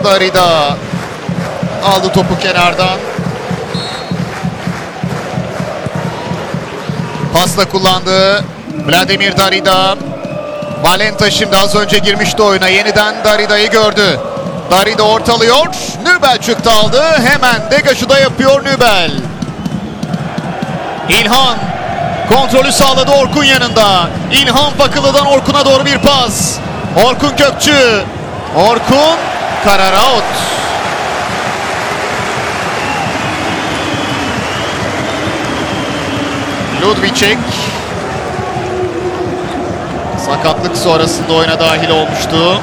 Darida aldı topu kenardan. Pasla kullandı. Vladimir Darida. Valenta şimdi az önce girmişti oyuna. Yeniden Darida'yı gördü. Darida ortalıyor. Nübel çıktı aldı. Hemen degajı da yapıyor Nübel. İlhan kontrolü sağladı Orkun yanında. İlhan Fakılı'dan Orkun'a doğru bir pas. Orkun Kökçü. Orkun karar out. Ludvicek sakatlık sonrasında oyuna dahil olmuştu.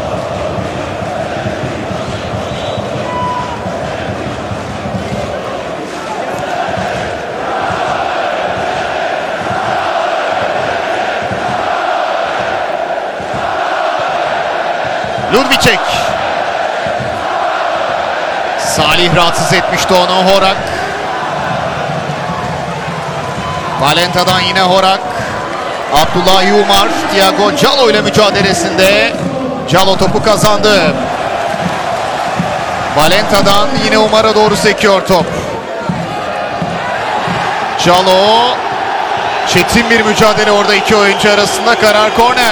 Ludvicek. Salih rahatsız etmişti onu. Horak. Valenta'dan yine Horak. Abdullah Umar. Thiago Calo ile mücadelesinde. Calo topu kazandı. Valenta'dan yine Umar'a doğru sekiyor top. Calo. Çetin bir mücadele orada iki oyuncu arasında. Karar korner.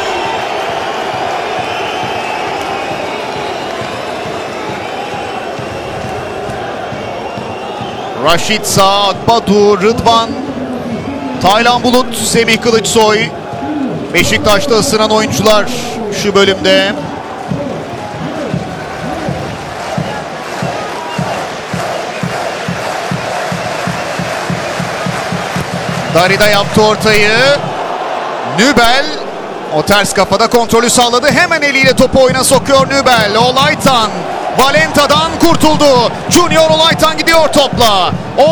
Raşit Sağ, Batu, Rıdvan, Taylan Bulut, Semih Kılıçsoy. Beşiktaş'ta ısınan oyuncular şu bölümde. Darida yaptı ortayı. Nübel o ters kafada kontrolü sağladı. Hemen eliyle topu oyuna sokuyor Nübel. Olaytan Valenta'dan kurtuldu. Junior Olaytan gidiyor topla.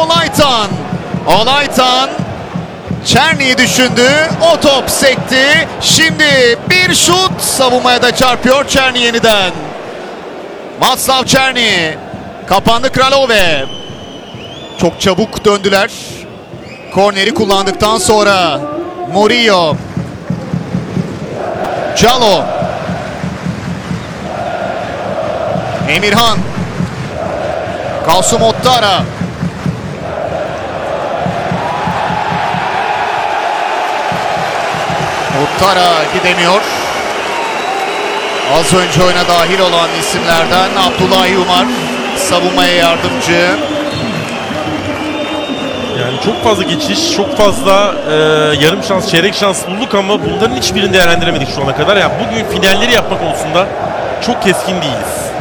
Olaytan Çerni'yi düşündü. O top sekti. Şimdi bir şut savunmaya da çarpıyor Çerni yeniden. Václav Černý. Kapandı Kralove. Çok çabuk döndüler. Korneri kullandıktan sonra Murillo. Calo. Emirhan. Kasum Ottara. Ottara gidemiyor. Az önce oyuna dahil olan isimlerden Abdullah Umar savunmaya yardımcı. Yani çok fazla geçiş, çok fazla yarım şans, çeyrek şans bulduk ama bunların hiçbirini değerlendiremedik şu ana kadar. Yani bugün finalleri yapma konusunda çok keskin değiliz.